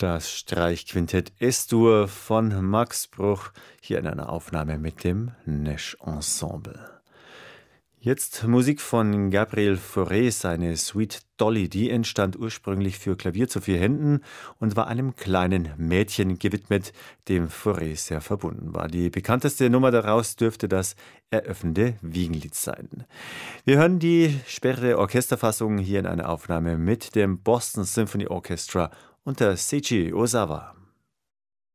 Das Streichquintett S-Dur von Max Bruch, hier in einer Aufnahme mit dem Nesch Ensemble. Jetzt Musik von Gabriel Fauré, seine Sweet Dolly, die entstand ursprünglich für Klavier zu 4 Händen und war einem kleinen Mädchen gewidmet, dem Fauré sehr verbunden war. Die bekannteste Nummer daraus dürfte das eröffnende Wiegenlied sein. Wir hören die spätere Orchesterfassung hier in einer Aufnahme mit dem Boston Symphony Orchestra unter Seiji Ozawa.